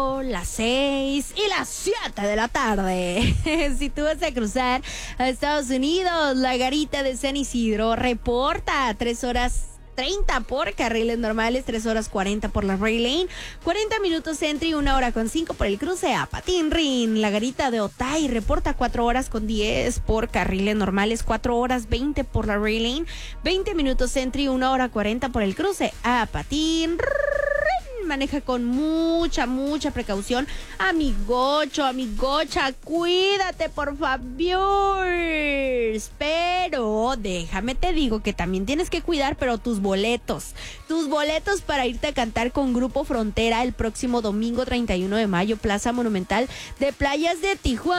Las 6 y las 7 de la tarde. Si tú vas a cruzar a Estados Unidos, la garita de San Isidro reporta 3 horas 30 por carriles normales, 3 horas 40 por la Rail Lane, 40 minutos entry, 1 hora con 5 por el cruce a Patín-Rin. La garita de Otay reporta 4 horas con 10 por carriles normales, 4 horas 20 por la Rail Lane, 20 minutos entry, 1 hora 40 por el cruce a Patín-Rin. Maneja con mucha precaución. Amigocha, cuídate, por favor. Pero déjame te digo que también tienes que cuidar, pero tus boletos para irte a cantar con Grupo Frontera el próximo domingo 31 de mayo, Plaza Monumental de Playas de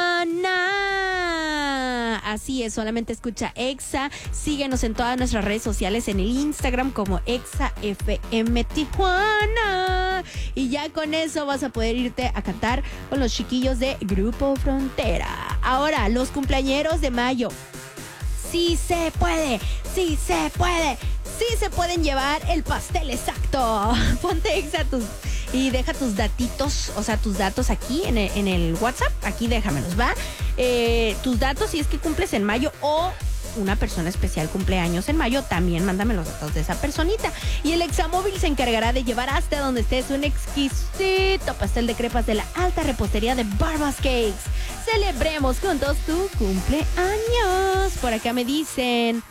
Tijuana. Así es, solamente escucha Exa. Síguenos en todas nuestras redes sociales, en el Instagram como Exa FM Tijuana. Y ya con eso vas a poder irte a cantar con los chiquillos de Grupo Frontera. Ahora, los cumpleañeros de mayo. Sí se puede. Sí se pueden llevar el pastel exacto. Ponte Exa y deja tus datitos, o sea, tus datos aquí en el WhatsApp. Aquí déjamelos, ¿va? Tus datos si es que cumples en mayo o una persona especial cumpleaños en mayo, también mándame los datos de esa personita. Y el Examóvil se encargará de llevar hasta donde estés un exquisito pastel de crepas de la alta repostería de Barbas Cakes. Celebremos juntos tu cumpleaños. Por acá me dicen,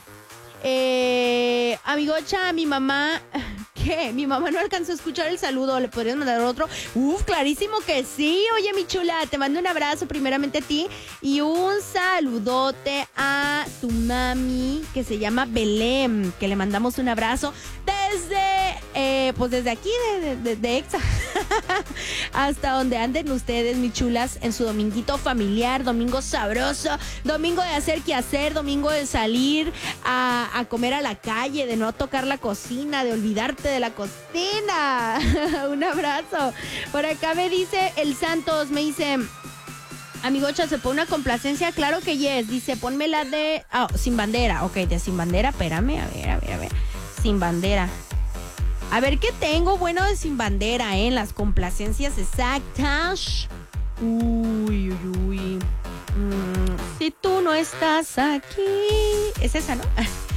amigocha, mi mamá... ¿Qué? Mi mamá no alcanzó a escuchar el saludo. ¿Le podrías mandar otro? Clarísimo que sí. Oye, mi chula, te mando un abrazo primeramente a ti y un saludote a tu mami que se llama Belém, que le mandamos un abrazo desde aquí, de Exa, hasta donde anden ustedes, mis chulas, en su dominguito familiar, domingo sabroso, domingo de hacer qué hacer, domingo de salir a comer a la calle, de no tocar la cocina, de olvidarte de la cocina. Un abrazo. Por acá me dice el Santos, me dice... Amigocha, ¿se pone una complacencia? Claro que yes. Dice, ponme la de... Sin Bandera. Ok, de Sin Bandera, espérame. A ver. Sin Bandera. A ver, ¿qué tengo bueno de Sin Bandera, las complacencias exactas? Uy. Si tú no estás aquí... Es esa, ¿no?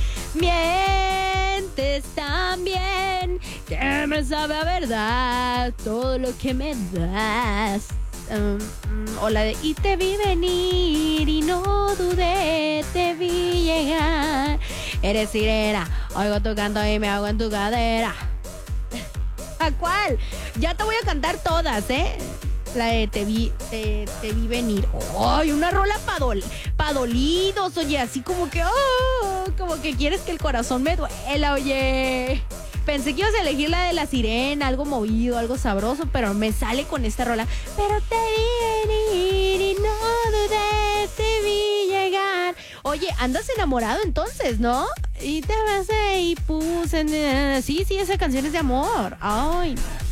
Mientes también, que me sabe a verdad todo lo que me das. O la de y te vi venir y no dudé, te vi llegar. Eres sirena, oigo tu canto y me hago en tu cadera. ¿A cuál? Ya te voy a cantar todas, La de te vi venir. ¡Ay! Una rola pa' dolidos, oye, así como que quieres que el corazón me duela, oye. Pensé que ibas a elegir la de la sirena, algo movido, algo sabroso, pero me sale con esta rola. Pero te vi venir y no dudé, te vi llegar. Oye, andas enamorado entonces, ¿no? Y te besé y puse... Sí, esa canción es de amor. Ay, no.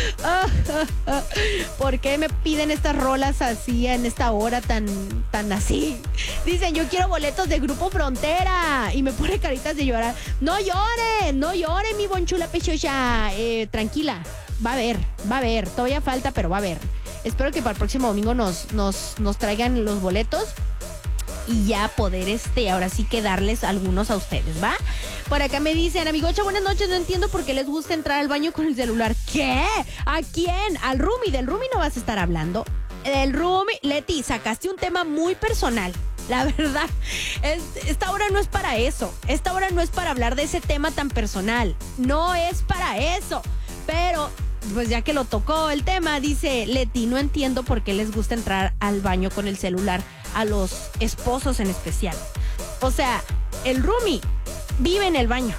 ¿Por qué me piden estas rolas así en esta hora tan así? Dicen, yo quiero boletos de Grupo Frontera y me pone caritas de llorar. No llore, mi bonchula pechocha. Tranquila, va a haber, todavía falta, pero va a haber. Espero que para el próximo domingo nos traigan los boletos y ya poder ahora sí que darles algunos a ustedes, ¿va? Por acá me dicen, amigocha, buenas noches, no entiendo por qué les gusta entrar al baño con el celular. ¿Qué? ¿A quién? Al roomie, del roomie no vas a estar hablando. Del roomie, Leti, sacaste un tema muy personal. La verdad, esta hora no es para eso. Esta hora no es para hablar de ese tema tan personal. No es para eso. Pero, pues ya que lo tocó el tema, dice Leti, no entiendo por qué les gusta entrar al baño con el celular, a los esposos en especial. O sea, el roomie vive en el baño.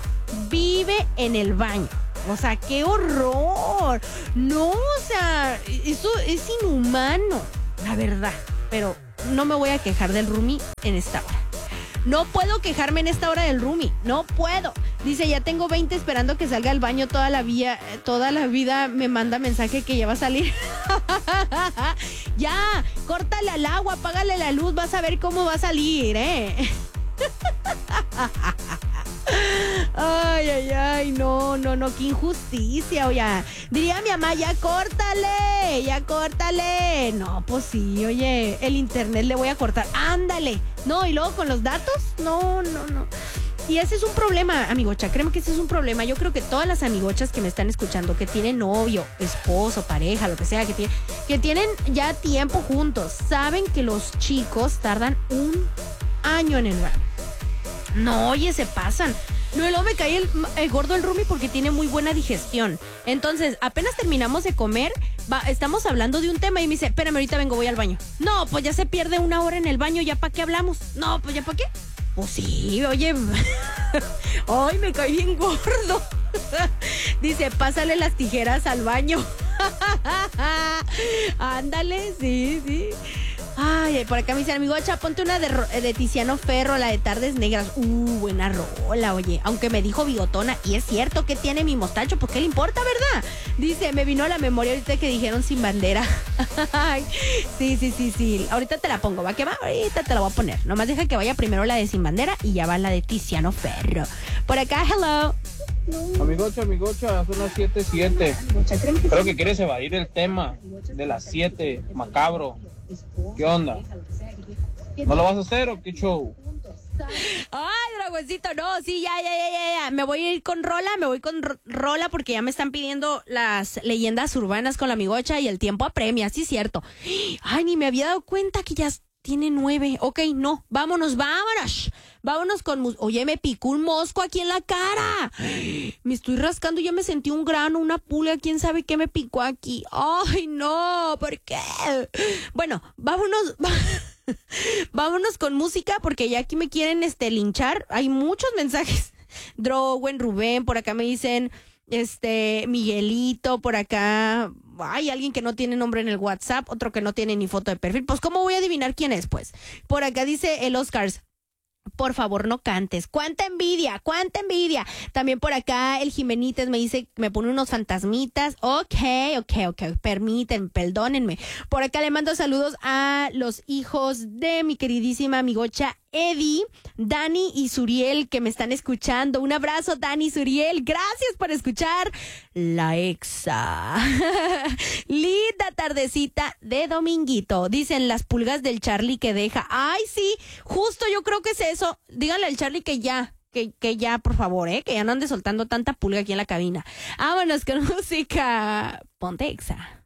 O sea, qué horror. No, o sea, eso es inhumano, la verdad. Pero no me voy a quejar del roomie en esta hora. No puedo quejarme en esta hora del roomie. No puedo. Dice, ya tengo 20 esperando que salga al baño toda la vida me manda mensaje que ya va a salir. Ya, córtale al agua, apágale la luz, vas a ver cómo va a salir, Ay, ay, ay, no, qué injusticia, oye. Diría mi mamá, ya córtale. No, pues sí, oye, el internet le voy a cortar. Ándale. No, y luego con los datos, no. Y ese es un problema, amigocha, créeme que ese es un problema. Yo creo que todas las amigochas que me están escuchando, que tienen novio, esposo, pareja, lo que sea, que tienen ya tiempo juntos, saben que los chicos tardan un año en el baño. No, oye, se pasan. No, y luego me cae el gordo el roomie porque tiene muy buena digestión. Entonces, apenas terminamos de comer, estamos hablando de un tema y me dice, espérame, ahorita vengo, voy al baño. No, pues ya se pierde una hora en el baño, ¿ya para qué hablamos? No, pues ya para qué. Pues sí, oye. Ay, me caí bien gordo. Dice, pásale las tijeras al baño. Ándale, sí. Ay, por acá me dicen, amigocha, ponte una de Tiziano Ferro, la de Tardes Negras. Buena rola, oye. Aunque me dijo bigotona, y es cierto que tiene mi mostacho, pues qué le importa, ¿verdad? Dice, me vino a la memoria ahorita que dijeron Sin Bandera. Ay, sí. Ahorita te la pongo, ¿va que va? Ahorita te la voy a poner. Nomás deja que vaya primero la de Sin Bandera y ya va la de Tiziano Ferro. Por acá, hello. Amigocha, son las 7:07. Creo que quieres evadir el tema de las 7, macabro. ¿Qué onda? ¿No lo vas a hacer o qué show? Ay, dragoncito, no, sí, ya. Me voy a ir con Rola porque ya me están pidiendo las leyendas urbanas con la amigocha y el tiempo apremia, sí, cierto. Ay, ni me había dado cuenta que ya tiene 9. Ok, no, vámonos. Vámonos con... Oye, me picó un mosco aquí en la cara. Me estoy rascando y ya me sentí un grano, una pulga, quién sabe qué me picó aquí. Ay, no, ¿por qué? Bueno, vámonos... Vámonos con música porque ya aquí me quieren linchar. Hay muchos mensajes. Drowen, Rubén, por acá me dicen... Miguelito, por acá... Hay alguien que no tiene nombre en el WhatsApp, otro que no tiene ni foto de perfil. Pues, ¿cómo voy a adivinar quién es, pues? Por acá dice el Oscars. Por favor, no cantes. ¡Cuánta envidia! También por acá el Jimenites me dice, me pone unos fantasmitas. Ok. Permítanme, perdónenme. Por acá le mando saludos a los hijos de mi queridísima amigocha Eddie, Dani y Suriel, que me están escuchando. Un abrazo, Dani y Suriel. Gracias por escuchar La Exa. Linda tardecita de dominguito. Dicen las pulgas del Charlie que deja. Ay, sí, justo yo creo que es eso. Díganle al Charlie que ya. Que ya, por favor, que ya no ande soltando tanta pulga aquí en la cabina. Vámonos con música. Ponte Exa.